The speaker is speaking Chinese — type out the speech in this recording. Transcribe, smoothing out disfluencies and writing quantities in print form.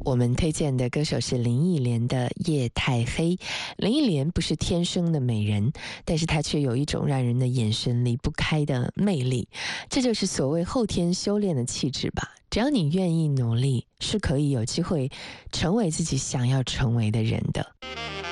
我们推荐的歌手是林忆莲的《夜太黑》。林忆莲不是天生的美人，但是她却有一种让人的眼神离不开的魅力，这就是所谓后天修炼的气质吧。只要你愿意努力，是可以有机会成为自己想要成为的人的。